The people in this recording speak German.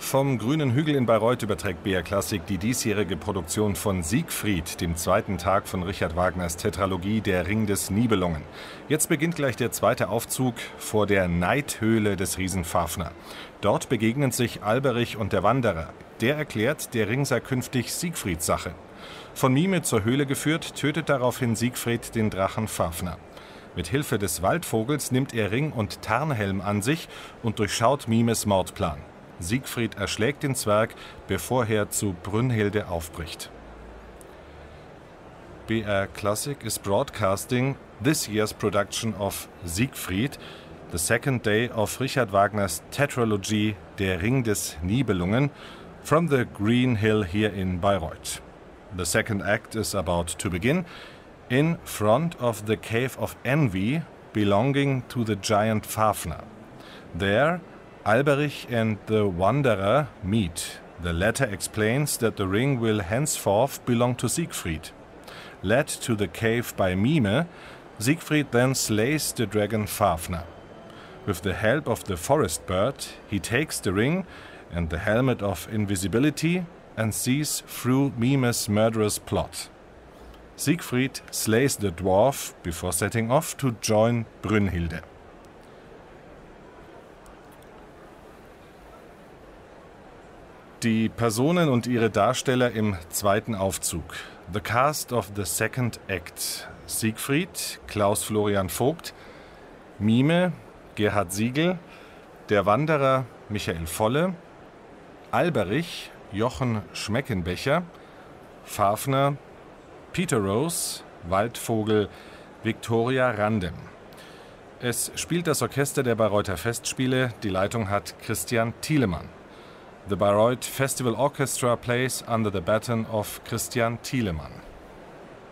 Vom grünen Hügel in Bayreuth überträgt BR Klassik die diesjährige Produktion von Siegfried, dem zweiten Tag von Richard Wagners Tetralogie Der Ring des Nibelungen. Jetzt beginnt gleich der zweite Aufzug vor der Neidhöhle des Riesen Fafner. Dort begegnen sich Alberich und der Wanderer. Der erklärt, der Ring sei künftig Siegfrieds Sache. Von Mime zur Höhle geführt, tötet daraufhin Siegfried den Drachen Fafner. Mit Hilfe des Waldvogels nimmt er Ring und Tarnhelm an sich und durchschaut Mimes Mordplan. Siegfried erschlägt den Zwerg, bevor er zu Brünnhilde aufbricht. BR Classic is broadcasting this year's production of Siegfried, the second day of Richard Wagners tetralogy Der Ring des Nibelungen, from the Green Hill here in Bayreuth. The second act is about to begin in front of the Cave of Envy, belonging to the giant Fafner. There, Alberich and the Wanderer meet. The latter explains that the ring will henceforth belong to Siegfried. Led to the cave by Mime, Siegfried then slays the dragon Fafner. With the help of the forest bird, he takes the ring and the helmet of invisibility and sees through Mime's murderous plot. Siegfried slays the dwarf before setting off to join Brünnhilde. Die Personen und ihre Darsteller im zweiten Aufzug. The cast of the second act. Siegfried, Klaus Florian Vogt. Mime, Gerhard Siegel. Der Wanderer, Michael Volle. Alberich, Jochen Schmeckenbecher. Fafner, Peter Rose. Waldvogel, Viktoria Randem. Es spielt das Orchester der Bayreuther Festspiele. Die Leitung hat Christian Thielemann. The Bayreuth Festival Orchestra plays under the baton of Christian Thielemann.